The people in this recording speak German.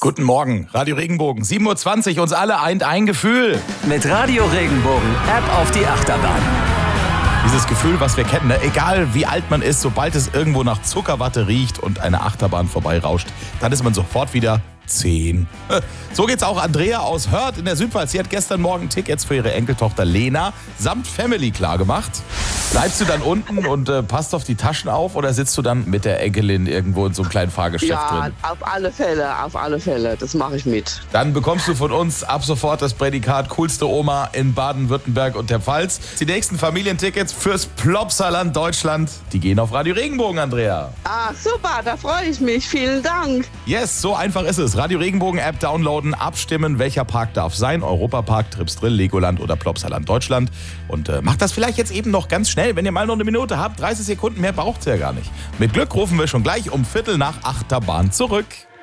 Guten Morgen, Radio Regenbogen, 7.20 Uhr, uns alle eint ein Gefühl. Mit Radio Regenbogen, App auf die Achterbahn. Dieses Gefühl, was wir kennen, ne? Egal wie alt man ist, sobald es irgendwo nach Zuckerwatte riecht und eine Achterbahn vorbeirauscht, dann ist man sofort wieder 10. So geht's auch Andrea aus Hörth in der Südpfalz. Sie hat gestern Morgen Tickets für ihre Enkeltochter Lena samt Family klargemacht. Bleibst du dann unten und passt auf die Taschen auf oder sitzt du dann mit der Enkelin irgendwo in so einem kleinen Fahrgeschäft drin? Ja, auf alle Fälle, das mache ich mit. Dann bekommst du von uns ab sofort das Prädikat coolste Oma in Baden-Württemberg und der Pfalz. Die nächsten Familientickets fürs Plopsaland Deutschland, die gehen auf Radio Regenbogen, Andrea. Ah, super, da freue ich mich. Vielen Dank. Yes, so einfach ist es. Radio Regenbogen App downloaden, abstimmen, welcher Park darf sein. Europapark, Tripsdrill, Legoland oder Plopsaland Deutschland. Und macht das vielleicht jetzt eben noch ganz schnell, wenn ihr mal noch eine Minute habt. 30 Sekunden mehr braucht ihr ja gar nicht. Mit Glück rufen wir schon gleich um 7:45 Achterbahn zurück.